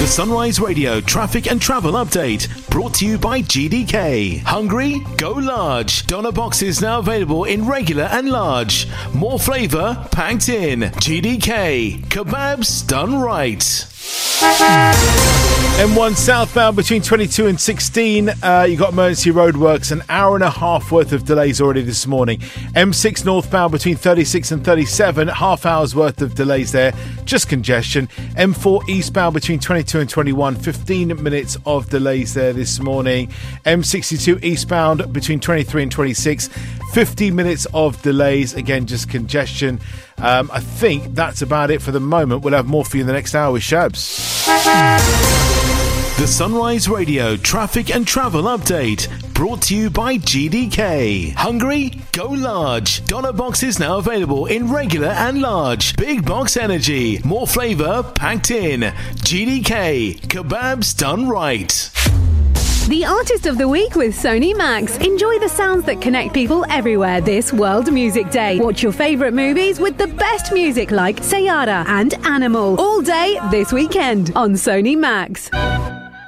The Sunrise Radio traffic and travel update brought to you by GDK. Hungry? Go large. Doner boxes now available in regular and large. More flavour packed in. GDK. Kebabs done right. M1 southbound between 22 and 16. You got emergency roadworks, an hour and a half worth of delays already this morning. M6 northbound between 36 and 37, half hour's worth of delays there, just congestion. M4 eastbound between 22 and 21, 15 minutes of delays there this morning. M62 eastbound between 23 and 26, 50 minutes of delays, again just congestion. I think that's about it for the moment. We'll have more for you in the next hour with Shabs. The Sunrise Radio traffic and travel update brought to you by GDK. Hungry? Go large. Doner boxes now available in regular and large. Big box energy. More flavour packed in. GDK. Kebabs done right. The Artist of the Week with Sony Max. Enjoy the sounds that connect people everywhere this World Music Day. Watch your favourite movies with the best music like Sayara and Animal all day this weekend on Sony Max.